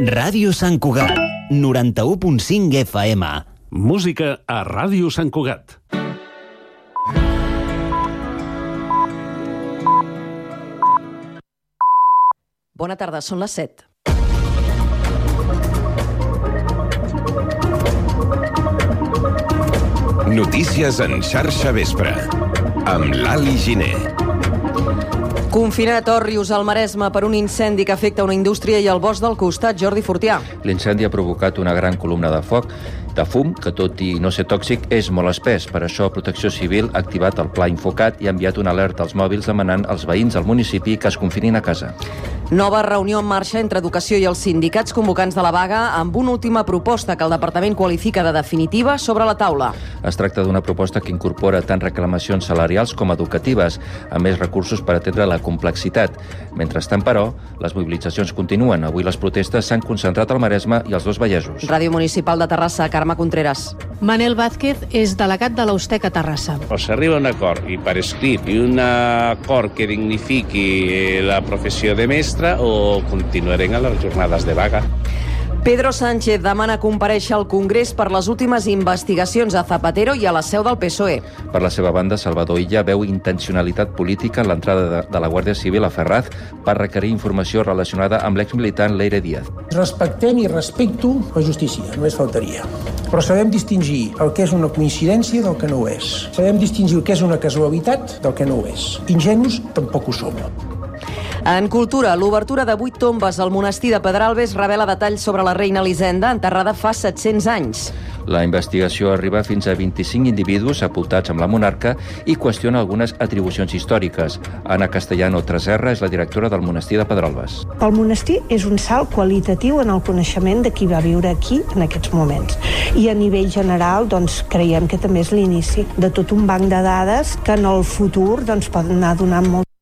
Ràdio Sant Cugat, 91.5 FM. Música a Ràdio Sant Cugat. Bona tarda, són les 7. Notícies en xarxa vespre, amb l'Ali Giner. Confinat Òrrius al Maresme per un incendi que afecta una indústria i el bosc del costat, Jordi Fortià. L'incendi ha provocat una gran columna de foc, de fum, que tot i no ser tòxic és molt espès. Per això Protecció Civil ha activat el Pla Infocat i ha enviat una alerta als mòbils demanant als veïns del municipi que es confinin a casa. Nova reunió en marxa entre Educació i els sindicats convocants de la vaga amb una última proposta que el departament qualifica de definitiva sobre la taula. Es tracta d'una proposta que incorpora tant reclamacions salarials com educatives, a més recursos per atendre la complexitat. Mentrestant, però, les mobilitzacions continuen. Avui les protestes s'han concentrat al Maresme i als dos Vallesos. Ràdio Municipal de Terrassa, Carme Contreras. Manel Vázquez és delegat de l'Ustec a Terrassa. O s'arriba a un acord i per escrit i un acord que dignifiqui la professió de mestre o continuarem a les jornades de vaga. Pedro Sánchez demana comparèixer al Congrés per les últimes investigacions a Zapatero i a la seu del PSOE. Per la seva banda, Salvador Illa veu intencionalitat política en l'entrada de la Guàrdia Civil a Ferraz per requerir informació relacionada amb l'exmilitant Leire Díaz. Respectem i respecto la justícia, només faltaria. Però sabem distingir el que és una coincidència del que no ho és. Sabem distingir el que és una casualitat del que no ho és. Ingenus tampoc ho som. En cultura, l'obertura de 8 tombes al monestir de Pedralbes revela detalls sobre la reina Elisenda, enterrada fa 700 anys. La investigació arriba fins a 25 individus apuntats amb la monarca i qüestiona algunes atribucions històriques. Anna Castellano Treserra és la directora del monestir de Pedralbes. El monestir és un salt qualitatiu en el coneixement de qui va viure aquí en aquests moments. I a nivell general, creiem que també és l'inici de tot un banc de dades que en el futur poden anar donant molt.